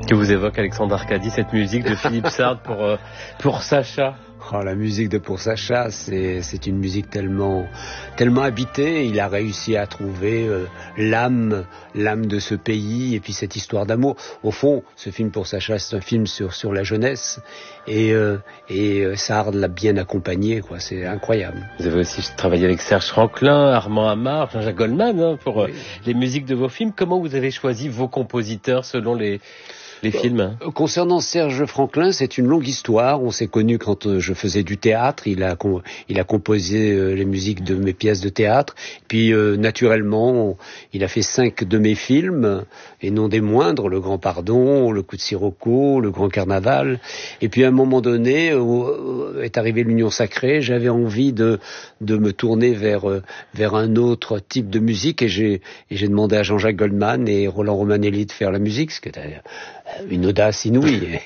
Que vous évoque Alexandre Arcadi, cette musique de Philippe Sard pour Sacha? Oh, la musique de Pour Sacha, c'est une musique tellement habitée. Il a réussi à trouver l'âme de ce pays et puis cette histoire d'amour. Au fond, ce film Pour Sacha, c'est un film sur la jeunesse et Sard l'a bien accompagné, quoi. C'est incroyable. Vous avez aussi travaillé avec Serge Franklin, Armand Amar, Jean-Jacques Goldman pour les musiques de vos films. Comment vous avez choisi vos compositeurs selon les films? Concernant Serge Franklin, c'est une longue histoire. On s'est connus quand je faisais du théâtre. Il a composé les musiques de mes pièces de théâtre. Puis naturellement, il a fait 5 de mes films, et non des moindres: Le Grand Pardon, Le Coup de Sirocco, Le Grand Carnaval. Et puis à un moment donné, est arrivée l'Union Sacrée. J'avais envie de me tourner vers un autre type de musique, et j'ai demandé à Jean-Jacques Goldman et Roland Romanelli de faire la musique, ce qui était une audace inouïe.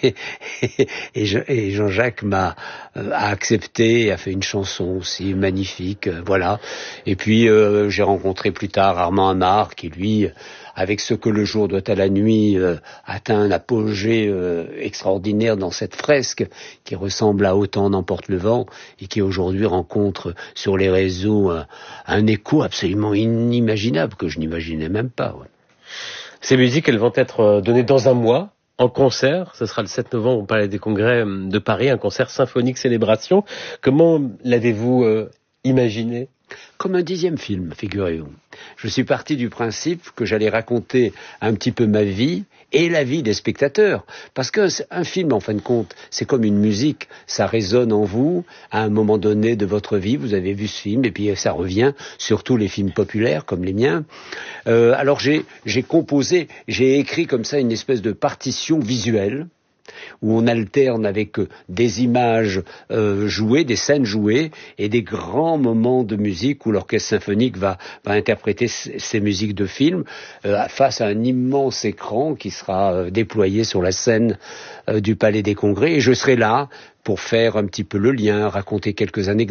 Et Jean-Jacques a accepté, a fait une chanson aussi magnifique, voilà. Et puis j'ai rencontré plus tard Armand Amar, qui lui, avec Ce que le jour doit à la nuit, atteint un apogée extraordinaire dans cette fresque qui ressemble à Autant n'emporte le vent, et qui aujourd'hui rencontre sur les réseaux un écho absolument inimaginable, que je n'imaginais même pas. Ouais. Ces musiques, elles vont être données dans un mois, en concert. Ce sera le 7 novembre au Palais des Congrès de Paris, un concert symphonique célébration. Comment l'avez-vous imaginé? Comme un 10e film, figurez-vous. Je suis parti du principe que j'allais raconter un petit peu ma vie et la vie des spectateurs. Parce que un film, en fin de compte, c'est comme une musique. Ça résonne en vous à un moment donné de votre vie. Vous avez vu ce film et puis ça revient, surtout les films populaires comme les miens. Alors j'ai composé, j'ai écrit comme ça une espèce de partition visuelle, où on alterne avec des images jouées, des scènes jouées, et des grands moments de musique où l'orchestre symphonique va interpréter ces musiques de films face à un immense écran qui sera déployé sur la scène du Palais des Congrès. Et je serai là pour faire un petit peu le lien, raconter quelques anecdotes.